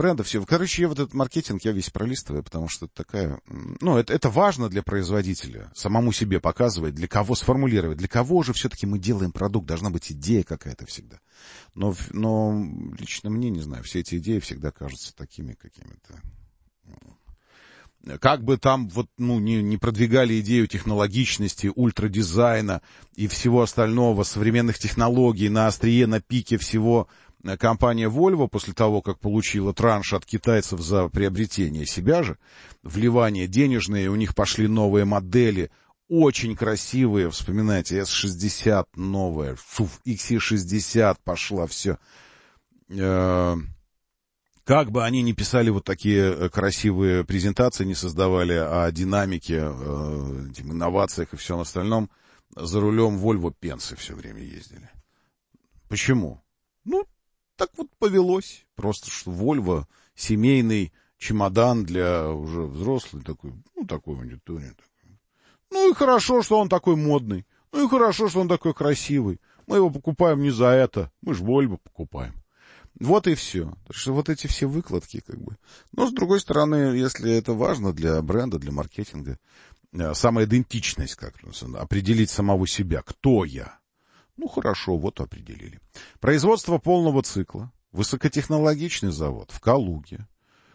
бренда, все. Короче, вот этот маркетинг я весь пролистываю, потому что это такая... Ну, это важно для производителя, самому себе показывать, для кого сформулировать, для кого же все-таки мы делаем продукт, должна быть идея какая-то всегда. Но лично мне, не знаю, все эти идеи всегда кажутся такими какими-то... Как бы там вот, не продвигали идею технологичности, ультрадизайна и всего остального, современных технологий на острие, на пике всего, компания Volvo после того, как получила транш от китайцев за приобретение себя же, вливание денежное, у них пошли новые модели, очень красивые, вспоминайте, S60 новая, XC60 пошла, все. Как бы они ни писали вот такие красивые презентации, не создавали о динамике, инновациях и всем остальном, за рулем Volvo пенсы все время ездили. Почему? Так вот повелось. Просто что Volvo семейный чемодан для уже взрослый такой, такой аудитории. И хорошо, что он такой модный. И хорошо, что он такой красивый. Мы его покупаем не за это. Мы же Volvo покупаем. Вот и все. Так что вот эти все выкладки, как бы. Но, с другой стороны, если это важно для бренда, для маркетинга, самоидентичность как-то, определить самого себя, кто я. Хорошо, вот определили. Производство полного цикла, высокотехнологичный завод в Калуге,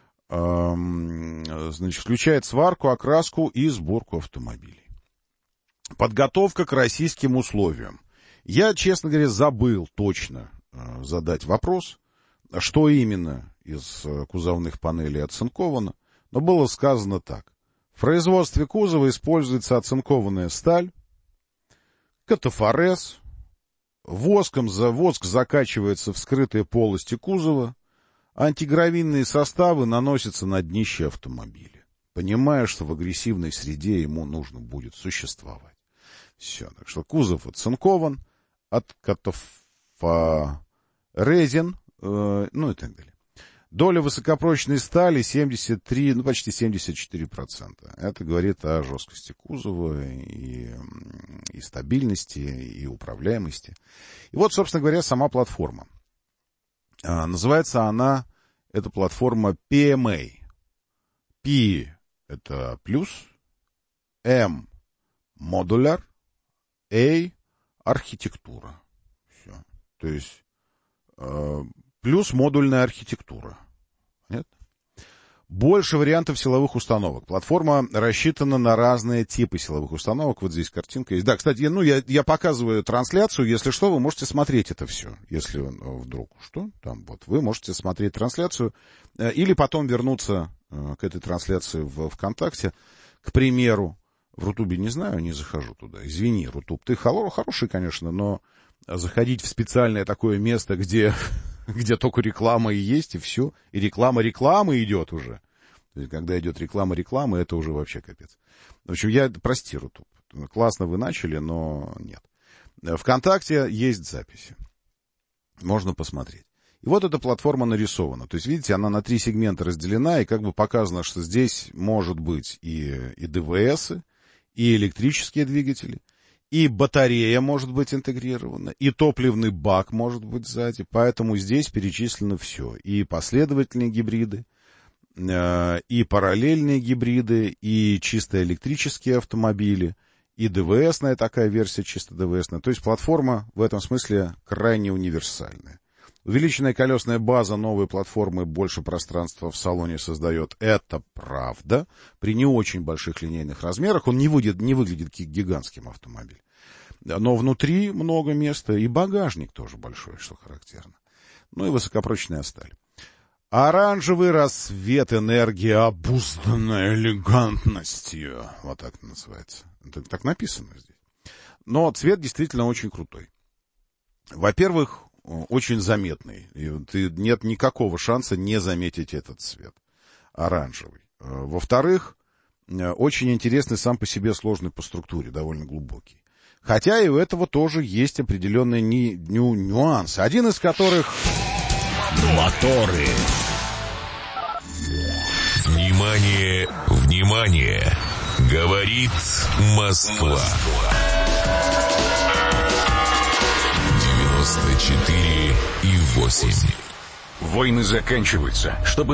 включает сварку, окраску и сборку автомобилей. Подготовка к российским условиям. Я, честно говоря, забыл точно задать вопрос, что именно из кузовных панелей оцинковано, но было сказано так. В производстве кузова используется оцинкованная сталь, катафорез, воск закачивается в скрытые полости кузова, антигравийные составы наносятся на днище автомобиля, понимая, что в агрессивной среде ему нужно будет существовать. Все, так что кузов оцинкован, от катафорезен, и так далее. Доля высокопрочной стали 73, почти 74%. Это говорит о жесткости кузова и стабильности, и управляемости. И вот, собственно говоря, сама платформа. Называется эта платформа PMA. P — это плюс, M — модуляр, A — архитектура. Все. То есть плюс модульная архитектура. Нет? Больше вариантов силовых установок. Платформа рассчитана на разные типы силовых установок. Вот здесь картинка есть. Да, кстати, я показываю трансляцию. Если что, вы можете смотреть это все. Если вдруг что, там вот вы можете смотреть трансляцию. Или потом вернуться к этой трансляции в ВКонтакте. К примеру, в Рутубе не знаю, не захожу туда. Извини, Рутуб, ты хороший, конечно, но заходить в специальное такое место, где только реклама и есть, и все. И реклама рекламы идет уже. То есть, когда идет реклама рекламы, это уже вообще капец. В общем, прости, Рутуб. Классно вы начали, но нет. ВКонтакте есть записи. Можно посмотреть. И вот эта платформа нарисована. То есть, видите, она на 3 сегмента разделена, и как бы показано, что здесь может быть и ДВСы, и электрические двигатели, и батарея может быть интегрирована, и топливный бак может быть сзади. Поэтому здесь перечислено все. И последовательные гибриды, и параллельные гибриды, и чисто электрические автомобили, и ДВСная такая версия, чисто ДВСная. То есть платформа в этом смысле крайне универсальная. Увеличенная колесная база новой платформы больше пространства в салоне создает. Это правда. При не очень больших линейных размерах он не выглядит гигантским автомобилем. Но внутри много места, и багажник тоже большой, что характерно. И высокопрочная сталь. Оранжевый рассвет, энергия, обузданная элегантностью. Вот так это называется. Так написано здесь. Но цвет действительно очень крутой. Во-первых, очень заметный. Нет никакого шанса не заметить этот цвет. Оранжевый. Во-вторых, очень интересный сам по себе, сложный по структуре, довольно глубокий. Хотя и у этого тоже есть определенные нюансы. Один из которых... Моторы. Внимание, внимание! Говорит Москва. 94,8. Войны заканчиваются, чтобы